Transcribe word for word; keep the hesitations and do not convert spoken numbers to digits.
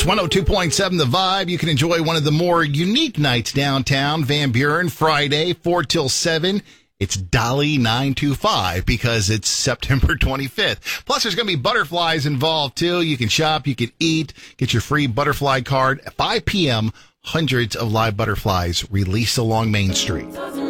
It's one oh two point seven The Vibe. You can enjoy one of the more unique nights downtown. Van Buren, Friday, four till seven. It's Dolly nine two five because it's September twenty-fifth. Plus, there's going to be butterflies involved, too. You can shop, you can eat, get your free butterfly card. At five p.m., hundreds of live butterflies released along Main Street.